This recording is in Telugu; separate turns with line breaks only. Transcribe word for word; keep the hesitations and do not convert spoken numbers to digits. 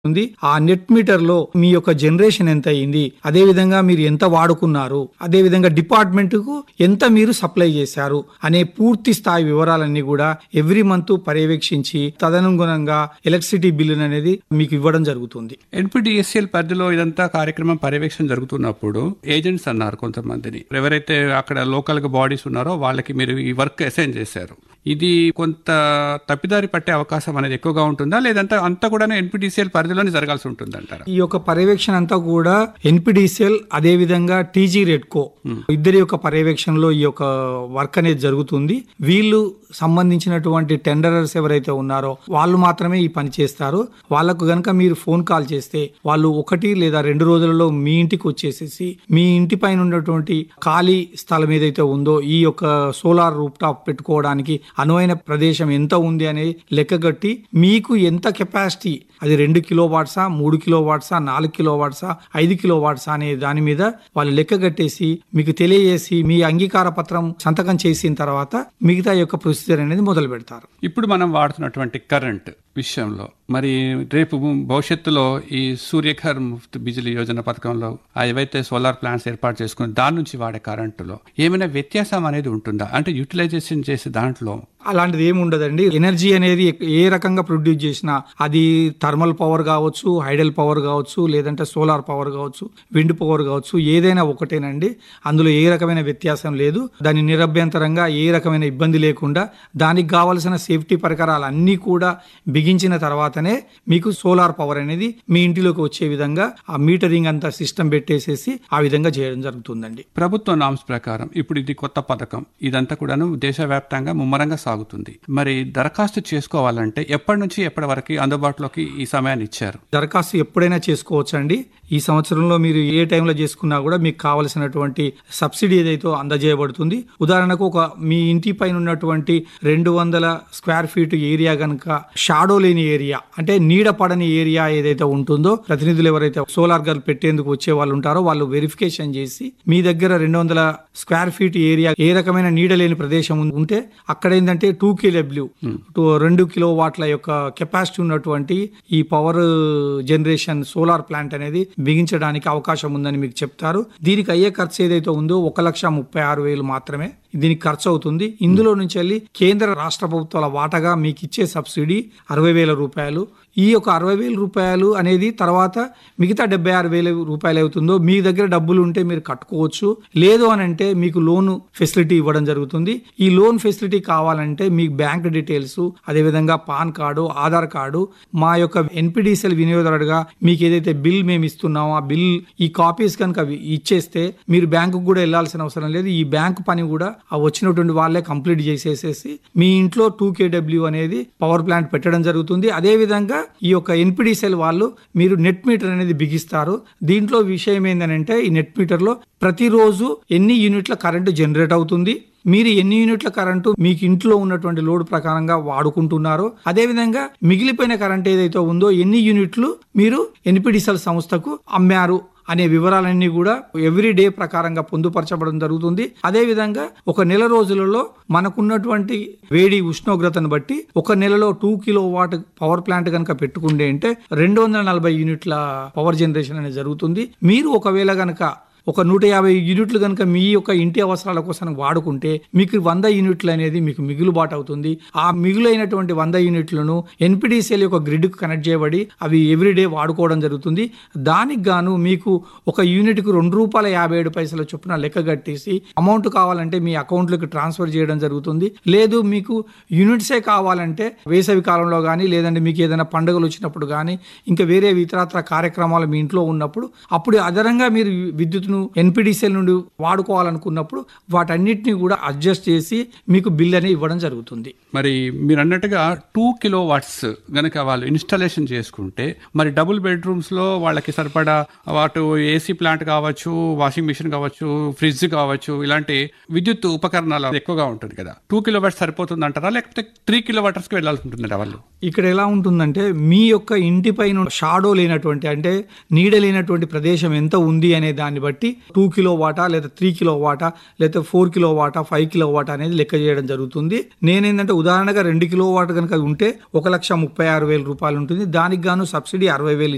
ఉంది. ఆ నెట్ మీటర్ లో మీ యొక్క జనరేషన్ ఎంత అయింది, అదే విధంగా మీరు ఎంత వాడుకున్నారు, అదే విధంగా డిపార్ట్మెంట్ కు ఎంత మీరు సప్లై చేశారు అనే పూర్తి స్థాయి వివరాలన్నీ కూడా ఎవ్రీ మంత్ పర్యవేక్షించి తదనుగుణంగా ఎలక్ట్రిసిటీ బిల్లు అనేది మీకు ఇవ్వడం జరుగుతుంది.
ఎన్పిడిఎస్ఎల్ పరిధిలో ఇదంతా కార్యక్రమం పర్యవేక్షణ జరుగుతున్నప్పుడు ఏజెంట్స్ అన్నారు కొంతమందిని, ఎవరైతే అక్కడ లోకల్ గా బాడీస్ ఉన్నారో వాళ్ళకి మీరు ఈ వర్క్ అసైన్ చేశారు. ఇది కొంత తప్పిదారి పట్టే అవకాశం అనేది ఎక్కువగా ఉంటుందా, లేదంటే అంతా కూడా ఎన్పిడిసిఎల్ పరిధిలోనే జరగాల్సి ఉంటుంది అంటారా?
ఈ యొక్క పర్యవేక్షణ అంతా కూడా ఎన్పిడిసిఎల్ అదే విధంగా టీజీ రెడ్కో ఇద్దరి యొక్క పర్యవేక్షణలో ఈ యొక్క వర్క్ అనేది జరుగుతుంది. వీళ్ళు సంబంధించినటువంటి టెండరర్స్ ఎవరైతే ఉన్నారో వాళ్ళు మాత్రమే ఈ పని చేస్తారు. వాళ్ళకు గనక మీరు ఫోన్ కాల్ చేస్తే వాళ్ళు ఒకటి లేదా రెండు రోజులలో మీ ఇంటికి వచ్చేసేసి మీ ఇంటి పైన ఉన్నటువంటి ఖాళీ స్థలం ఏదైతే ఉందో ఈ యొక్క సోలార్ రూఫ్ టాప్ పెట్టుకోవడానికి అనువైన ప్రదేశం ఎంత ఉంది అనేది లెక్కగట్టి మీకు ఎంత కెపాసిటీ, అది రెండు కిలో వాట్సా, మూడు కిలో వాట్సా, నాలుగు కిలో వాట్సా, ఐదు కిలో వాట్సా అనే దాని మీద వాళ్ళు లెక్కగట్టేసి మీకు తెలియజేసి మీ అంగీకార పత్రం సంతకం చేసిన తర్వాత మిగతా యొక్క ప్రొసీజర్ అనేది మొదలు పెడతారు.
ఇప్పుడు మనం వాడుతున్నటువంటి కరెంట్ విషయంలో మరి రేపు భవిష్యత్తులో ఈ సూర్యఘర్ ముఫ్త్ బిజిలీ యోజన పథకంలో ఏవైతే సోలార్ ప్లాంట్స్ ఏర్పాటు చేసుకుని దాని నుంచి వాడే కరెంటులో ఏమైనా వ్యత్యాసం అనేది ఉంటుందా? అంటే యూటిలైజేషన్ చేసే దాంట్లో
అలాంటిది ఏమి ఉండదండి. ఎనర్జీ అనేది ఏ రకంగా ప్రొడ్యూస్ చేసినా అది థర్మల్ పవర్ కావచ్చు, హైడల్ పవర్ కావచ్చు, లేదంటే సోలార్ పవర్ కావచ్చు, విండ్ పవర్ కావచ్చు, ఏదైనా ఒకటేనండి. అందులో ఏ రకమైన వ్యత్యాసం లేదు. దాని నిరభ్యంతరంగా ఏ రకమైన ఇబ్బంది లేకుండా దానికి కావలసిన సేఫ్టీ పరికరాలు అన్నీ కూడా బిగించిన తర్వాతనే మీకు సోలార్ పవర్ అనేది మీ ఇంటిలోకి వచ్చే విధంగా ఆ మీటరింగ్ అంతా సిస్టమ్ పెట్టేసేసి ఆ విధంగా చేయడం జరుగుతుందండి.
ప్రభుత్వ నామ్స్ ప్రకారం ఇప్పుడు ఇది కొత్త పథకం, ఇదంతా కూడాను దేశవ్యాప్తంగా ముమ్మరంగా సాగుతుంది. మరి దరఖాస్తు చేసుకోవాలంటే ఎప్పటి నుంచి ఎప్పటి వరకు అందుబాటులోకి ఈ సమయాన్ని ఇచ్చారు?
దరఖాస్తు ఎప్పుడైనా చేసుకోవచ్చు అండి. ఈ సంవత్సరంలో మీరు ఏ టైంలో చేసుకున్నా కూడా మీకు కావలసినటువంటి సబ్సిడీ ఏదైతే అందజేయబడుతుంది. ఉదాహరణకు ఒక మీ ఇంటి పైన ఉన్నటువంటి రెండు వందల స్క్వేర్ ఫీట్ ఏరియా గనక షాడో లేని ఏరియా అంటే నీడ పడని ఏరియా ఏదైతే ఉంటుందో ప్రతినిధులు ఎవరైతే సోలార్ గర్ పెట్టేందుకు వచ్చే వాళ్ళు ఉంటారో వాళ్ళు వెరిఫికేషన్ చేసి మీ దగ్గర రెండు వందల స్క్వేర్ ఫీట్ ఏరియా ఏ రకమైన నీడ లేని ప్రదేశం ఉంటే అక్కడ ఏంటంటే టూ కేడబ్ల్యూ రెండు కిలో వాట్ల యొక్క కెపాసిటీ ఉన్నటువంటి ఈ పవర్ జనరేషన్ సోలార్ ప్లాంట్ అనేది బిగించడానికి అవకాశం ఉందని మీకు చెప్తారు. దీనికి అయ్యే ఖర్చు ఏదైతే ఉందో ఒక లక్ష ముప్పై ఆరు వేలు మాత్రమే దీనికి ఖర్చు అవుతుంది. ఇందులో నుంచి వెళ్ళి కేంద్ర రాష్ట్ర ప్రభుత్వాల వాటాగా మీకు ఇచ్చే సబ్సిడీ అరవై వేల రూపాయలు. ఈ యొక్క అరవై వేల రూపాయలు అనేది తర్వాత మిగతా డెబ్బై ఆరు వేల రూపాయలు అవుతుందో మీ దగ్గర డబ్బులు ఉంటే మీరు కట్టుకోవచ్చు. లేదు అని అంటే మీకు లోన్ ఫెసిలిటీ ఇవ్వడం జరుగుతుంది. ఈ లోన్ ఫెసిలిటీ కావాలంటే మీకు బ్యాంక్ డీటెయిల్స్, అదేవిధంగా పాన్ కార్డు, ఆధార్ కార్డు, మా యొక్క ఎన్పిడిసిఎల్ వినియోగదారుడుగా మీకు ఏదైతే బిల్ మేము ఇస్తున్నామో ఆ బిల్ ఈ కాపీస్ కనుక ఇచ్చేస్తే మీరు బ్యాంకు కూడా వెళ్లాల్సిన అవసరం లేదు. ఈ బ్యాంక్ పని కూడా ఆ వచ్చినటువంటి వాళ్ళే కంప్లీట్ చేసేసేసి మీ ఇంట్లో టూ కేడబ్ల్యూ అనేది పవర్ ప్లాంట్ పెట్టడం జరుగుతుంది. అదే విధంగా ఈ యొక్క ఎన్పిడిసిఎల్ వాళ్ళు మీరు నెట్ మీటర్ అనేది బిగిస్తారు. దీంట్లో విషయం ఏంటంటే ఈ నెట్ మీటర్ లో ప్రతిరోజు ఎన్ని యూనిట్ల కరెంటు జనరేట్ అవుతుంది, మీరు ఎన్ని యూనిట్ల కరెంటు మీకు ఇంట్లో ఉన్నటువంటి లోడ్ ప్రకారంగా వాడుకుంటున్నారో, అదే విధంగా మిగిలిపోయిన కరెంట్ ఏదైతే ఉందో ఎన్ని యూనిట్లు మీరు ఎన్పిడిసిఎల్ సంస్థకు అమ్మారు అనే వివరాలన్నీ కూడా ఎవ్రీ డే ప్రకారంగా పొందుపరచబడడం జరుగుతుంది. అదే విధంగా ఒక నెల రోజులలో మనకున్నటువంటి వేడి ఉష్ణోగ్రతను బట్టి ఒక నెలలో two kilo watt power plant కనుక పెట్టుకుంటే అంటే రెండు వందల నలభై యూనిట్ల పవర్ జనరేషన్ అనేది జరుగుతుంది. మీరు ఒకవేళ గనక ఒక నూట యాభై యూనిట్లు కనుక మీ యొక్క ఇంటి అవసరాల కోసం వాడుకుంటే మీకు వంద యూనిట్లు అనేది మీకు మిగులుబాటు అవుతుంది. ఆ మిగులైనటువంటి వంద యూనిట్లను ఎన్పిడిసిఎల్ యొక్క గ్రిడ్ కు కనెక్ట్ చేయబడి అవి ఎవ్రీడే వాడుకోవడం జరుగుతుంది. దానికి గాను మీకు ఒక యూనిట్ కు రెండు రూపాయల యాభై ఏడు పైసల చొప్పున లెక్క కట్టేసి అమౌంట్ కావాలంటే మీ అకౌంట్లోకి ట్రాన్స్ఫర్ చేయడం జరుగుతుంది. లేదు మీకు యూనిట్సే కావాలంటే వేసవి కాలంలో కానీ లేదంటే మీకు ఏదైనా పండుగలు వచ్చినప్పుడు కానీ ఇంకా వేరే ఇతరత్ర కార్యక్రమాలు మీ ఇంట్లో ఉన్నప్పుడు అప్పుడు అదనంగా మీరు విద్యుత్ ఎన్పిడిసిఎల్ నుండి వాడుకోవాలనుకున్నప్పుడు వాటన్నిటిని కూడా అడ్జస్ట్ చేసి మీకు బిల్ అనేది ఇవ్వడం జరుగుతుంది.
మరి మీరు అన్నట్టుగా టూ కిలో వాట్స్ గనక వాళ్ళు ఇన్స్టాలేషన్ చేసుకుంటే మరి డబుల్ బెడ్రూమ్స్ లో వాళ్ళకి సరిపడా వాటు ఏసీ ప్లాంట్ కావచ్చు, వాషింగ్ మిషన్ కావచ్చు, ఫ్రిడ్జ్ కావచ్చు, ఇలాంటి విద్యుత్ ఉపకరణాలు ఎక్కువగా ఉంటుంది కదా, టూ కిలో వాట్స్ సరిపోతుంది అంటారా, లేకపోతే త్రీ కిలో వాటర్స్ కి వెళ్ళాల్సి ఉంటుందా? వాళ్ళు
ఇక్కడ ఎలా ఉంటుందంటే మీ యొక్క ఇంటి పైన షాడో లేనటువంటి అంటే నీడ లేనటువంటి ప్రదేశం ఎంత ఉంది అనే దాన్ని బట్టి టూ కిలో వాటా లేదా త్రీ కిలో వాటా లేదా ఫోర్ కిలో వాటా ఫైవ్ కిలో వాటా అనేది లెక్క చేయడం జరుగుతుంది. నేనేంటంటే ఉదాహరణగా రెండు కిలో వాట్ కనుక ఉంటే ఒక లక్ష ముప్పై ఆరు వేల రూపాయలు ఉంటుంది. దానికి గాను సబ్సిడీ అరవై వేలు